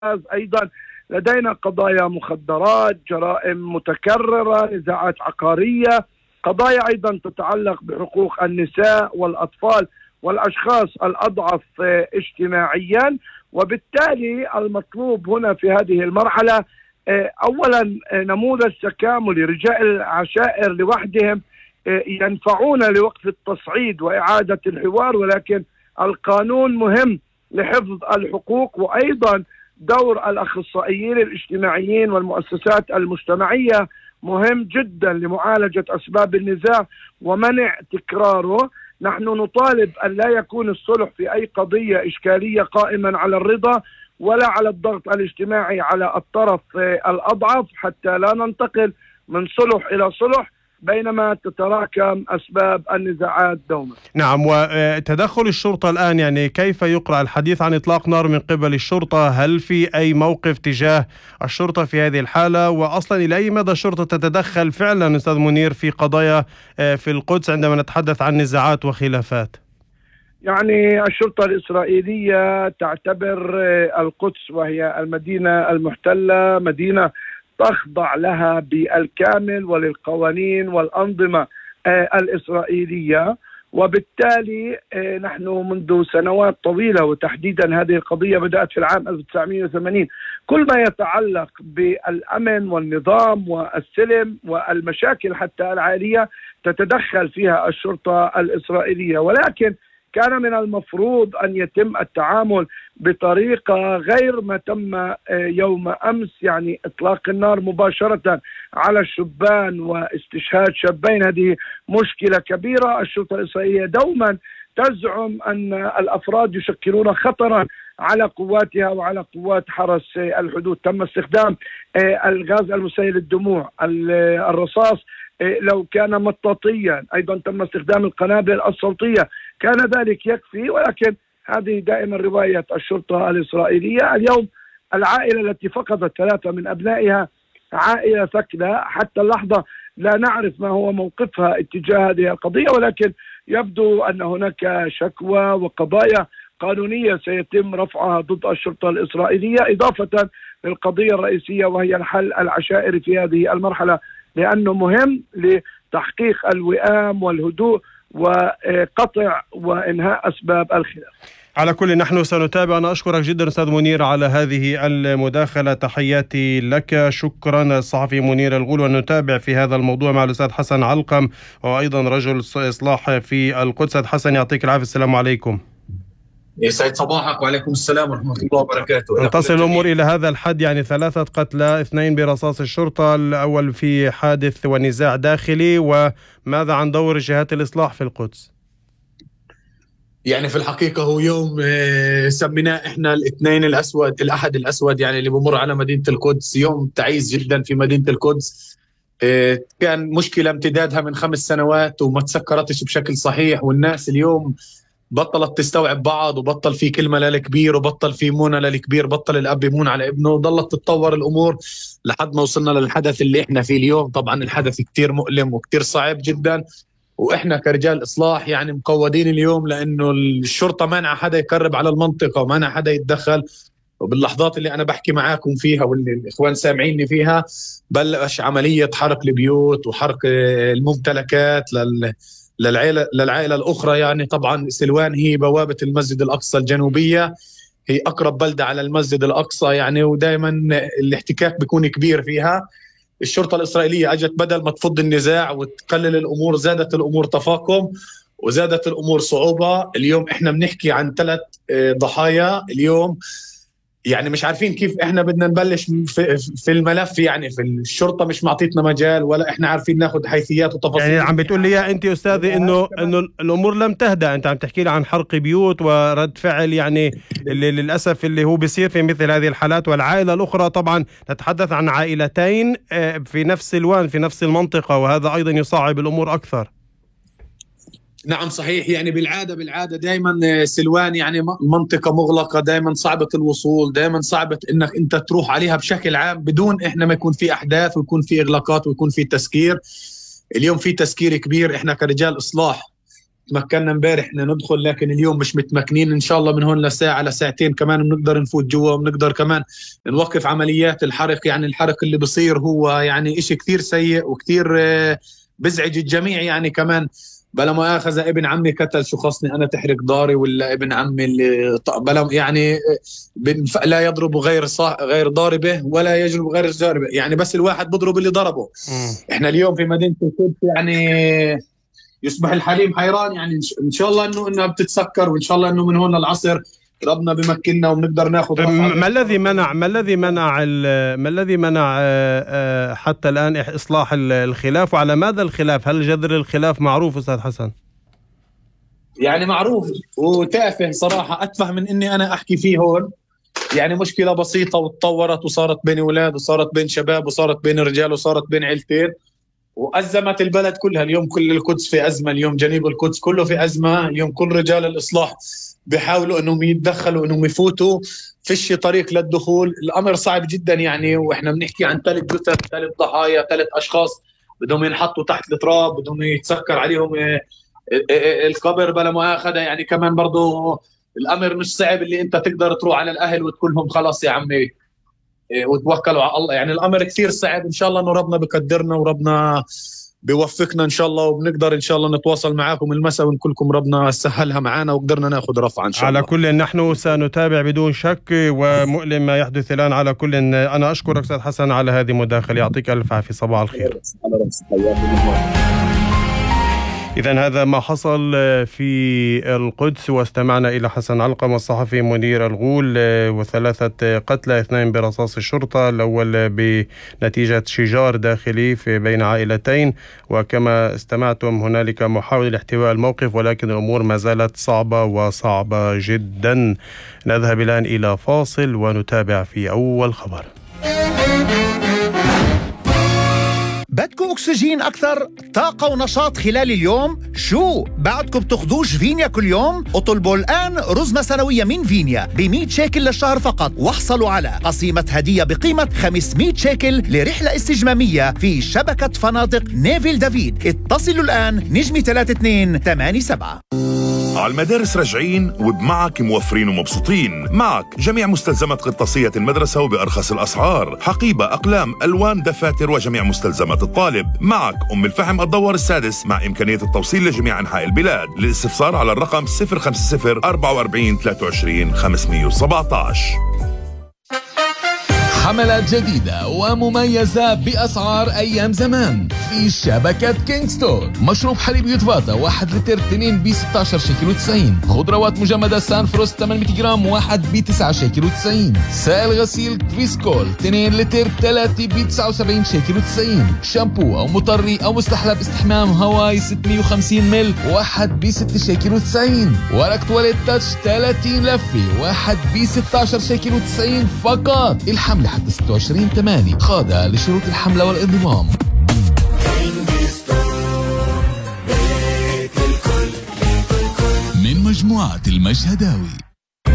أيضا لدينا قضايا مخدرات، جرائم متكررة، نزاعات عقارية، قضايا أيضا تتعلق بحقوق النساء والأطفال والأشخاص الأضعف اجتماعيا. وبالتالي المطلوب هنا في هذه المرحلة أولا نموذج تكاملي. رجال العشائر لوحدهم ينفعون لوقف التصعيد وإعادة الحوار، ولكن القانون مهم لحفظ الحقوق، وأيضا دور الأخصائيين الاجتماعيين والمؤسسات المجتمعية مهم جدا لمعالجة أسباب النزاع ومنع تكراره. نحن نطالب أن لا يكون الصلح في أي قضية إشكالية قائما على الرضا ولا على الضغط الاجتماعي على الطرف الأضعف، حتى لا ننتقل من صلح إلى صلح بينما تتراكم أسباب النزاعات دوما. نعم، وتدخل الشرطة الآن يعني كيف يقرأ الحديث عن إطلاق نار من قبل الشرطة؟ هل في أي موقف تجاه الشرطة في هذه الحالة؟ وأصلا إلى أي مدى الشرطة تتدخل فعلا أستاذ منير في قضايا في القدس عندما نتحدث عن نزاعات وخلافات؟ يعني الشرطة الإسرائيلية تعتبر القدس وهي المدينة المحتلة مدينة تخضع لها بالكامل وللقوانين والأنظمة الإسرائيلية، وبالتالي نحن منذ سنوات طويلة وتحديدا هذه القضية بدأت في العام 1980 كل ما يتعلق بالأمن والنظام والسلم والمشاكل حتى العائلية تتدخل فيها الشرطة الإسرائيلية، ولكن كان من المفروض أن يتم التعامل بطريقة غير ما تم يوم أمس، يعني إطلاق النار مباشرة على الشبان واستشهاد شابين. هذه مشكلة كبيرة. الشرطة الإسرائيلية دوما تزعم أن الأفراد يشكلون خطرا على قواتها وعلى قوات حرس الحدود. تم استخدام الغاز المسيل للدموع، الرصاص لو كان مطاطيا، أيضا تم استخدام القنابل الصوتية، كان ذلك يكفي. ولكن هذه دائما رواية الشرطة الإسرائيلية. اليوم العائلة التي فقدت 3 من أبنائها عائلة ثكلى، حتى اللحظة لا نعرف ما هو موقفها اتجاه هذه القضية، ولكن يبدو أن هناك شكوى وقضايا قانونية سيتم رفعها ضد الشرطة الإسرائيلية، إضافة للقضية الرئيسية وهي الحل العشائري في هذه المرحلة، لأنه مهم لتحقيق الوئام والهدوء وقطع وإنهاء أسباب الخلاف. على كل نحن سنتابع. أنا أشكرك جدا أستاذ منير على هذه المداخلة، تحياتي لك. شكرا الصحفي منير الغول. ونتابع في هذا الموضوع مع الأستاذ حسن علقم وأيضا رجل إصلاح في القدس. حسن يعطيك العافية، السلام عليكم. يسعد صباحك. وعليكم السلام ورحمة الله وبركاته. تصل الأمور إلى هذا الحد، يعني 3 قتلى 2 برصاص الشرطة، الأول في حادث ونزاع داخلي. وماذا عن دور جهات الإصلاح في القدس؟ يعني في الحقيقة هو يوم سميناه إحنا الاثنين الأسود، الأحد الأسود، يعني اللي بمر على مدينة القدس. يوم تعيس جدا في مدينة القدس. كان مشكلة امتدادها من 5 سنوات وما تسكرتش بشكل صحيح، والناس اليوم بطلت تستوعب بعض، وبطل في كلمة للكبير وبطل في مونة للكبير، بطل الأب يمون على ابنه، وضلت تتطور الأمور لحد ما وصلنا للحدث اللي إحنا فيه اليوم. طبعا الحدث كتير مؤلم وكتير صعب جدا، وإحنا كرجال إصلاح يعني مقودين اليوم، لأنه الشرطة مانع حدا يقرب على المنطقة ومانع حدا يتدخل. وباللحظات اللي أنا بحكي معاكم فيها واللي الإخوان سامعيني فيها بلش عملية حرق البيوت وحرق الممتلكات للعائلة الأخرى. يعني طبعا سلوان هي بوابة المسجد الأقصى الجنوبية، هي أقرب بلدة على المسجد الأقصى يعني، ودائما الاحتكاك بيكون كبير فيها. الشرطة الإسرائيلية أجت بدل ما تفض النزاع وتقلل الأمور، زادت الأمور تفاقم وزادت الأمور صعوبة. اليوم إحنا بنحكي عن 3 ضحايا اليوم. يعني مش عارفين كيف احنا بدنا نبلش في الملف. يعني في الشرطة مش معطيتنا مجال ولا احنا عارفين ناخذ حيثيات وتفاصيل. يعني عم بتقول لي يا انت استاذي انه الامور لم تهدأ، انت عم تحكي لي عن حرق بيوت ورد فعل يعني اللي للاسف اللي هو بيصير في مثل هذه الحالات. والعائلة الاخرى طبعا نتحدث عن عائلتين في نفس الوان في نفس المنطقة، وهذا ايضا يصعب الامور اكثر. نعم صحيح. يعني بالعادة دائما سلوان يعني منطقة مغلقة، دائما صعبة الوصول، دائما صعبة انك انت تروح عليها بشكل عام بدون احنا ما يكون في احداث ويكون في اغلاقات ويكون في تسكير. اليوم في تسكير كبير. احنا كرجال اصلاح تمكنا امبارح إن ندخل، لكن اليوم مش متمكنين. إن شاء الله من هون لساعة لساعتين كمان بنقدر نفوت جوا، وبنقدر كمان نوقف عمليات الحرق. يعني الحرق اللي بصير هو يعني إشي كتير سيء وكتير بزعج الجميع. يعني كمان بلا مؤاخذة ابن عمي قتل، شو خصني أنا تحرق داري ولا ابن عمي اللي بلا يعني لا يضرب غير ضاربه ولا يجلب غير جاربه. يعني بس الواحد بضرب اللي ضربه. احنا اليوم في مدينة القدس يعني يصبح الحليم حيران. يعني ان شاء الله انها بتتسكر، وان شاء الله انه من هون للعصر ربنا بمكننا وبنقدر ناخذ. ما الذي منع حتى الآن إصلاح الخلاف؟ وعلى ماذا الخلاف؟ هل جذر الخلاف معروف أستاذ حسن؟ يعني معروف وتافه صراحة، أتفه من إني أنا أحكي فيه هون. يعني مشكلة بسيطة وتطورت وصارت بين أولاد وصارت بين شباب وصارت بين رجال وصارت بين عيلتين وأزمت البلد كلها. اليوم كل القدس في أزمة، اليوم جنوب القدس كله في أزمة. اليوم كل رجال الإصلاح بيحاولوا أنهم يتدخلوا أنهم يفوتوا، فيش طريق للدخول. الأمر صعب جدا يعني. وإحنا بنحكي عن 3 جثث، 3 ضحايا، 3 أشخاص بدهم ينحطوا تحت التراب، بدهم يتسكر عليهم القبر بلا مؤاخذة. يعني كمان برضو الأمر مش صعب اللي أنت تقدر تروح على الأهل وتقولهم خلاص يا عمي وتوكلوا على الله. يعني الأمر كثير صعب. إن شاء الله إنه ربنا بقدرنا وربنا بيوفقنا إن شاء الله، وبنقدر إن شاء الله نتواصل معاكم المساء ونقولكم ربنا سهلها معنا وقدرنا ناخذ رفعة إن شاء الله. على كل نحن سنتابع بدون شك، ومؤلم ما يحدث الآن. على كل أنا أشكرك أستاذ حسن على هذه المداخلة، يعطيك ألف عافية، صباح الخير. إذن هذا ما حصل في القدس، واستمعنا إلى حسن علقم الصحفي منير الغول، و3 قتلى 2 برصاص الشرطة، الأول بنتيجة شجار داخلي في بين عائلتين. وكما استمعتم هنالك محاولة لاحتواء الموقف، ولكن الأمور ما زالت صعبة جدا. نذهب الآن إلى فاصل ونتابع في أول خبر. بدكم أكسجين أكثر، طاقة ونشاط خلال اليوم؟ شو بعدكم بتاخدوش فينيا كل يوم؟ اطلبوا الآن رزمة سنوية من فينيا ب100 شيكل للشهر فقط، واحصلوا على قسيمة هدية بقيمة 500 شيكل لرحلة استجمامية في شبكة فنادق نيفيل دافيد. اتصلوا الآن نجمي 3287. على المدارس راجعين وبمعك موفرين ومبسوطين. معك جميع مستلزمات قرطاسية المدرسة وبأرخص الأسعار، حقيبة، أقلام، ألوان، دفاتر وجميع مستلزمات الطالب. معك أم الفحم الدوار السادس مع إمكانية التوصيل لجميع أنحاء البلاد. للاستفسار على الرقم 050 44 23 517. حملات جديدة ومميزة بأسعار أيام زمان في شبكة كينغستون. مشروب حليب يوتفاتا 1 لتر 2 ب16 شيكل و90. خضروات مجمدة سان فروست 800 جرام 1 ب9 شيكل و90. سائل غسيل فيسكول 2 لتر 3 ب79 شيكل و90. شامبو أو مطري أو مستحلب استحمام هواي 650 مل 1 ب6 شيكل و90. ورق تواليت تاتش 30 لفة 1 ب16 شيكل و90 فقط. الحملة حتى 26/8، خاضعة لشروط الحملة والانضمام. من مجموعة المشهداوي.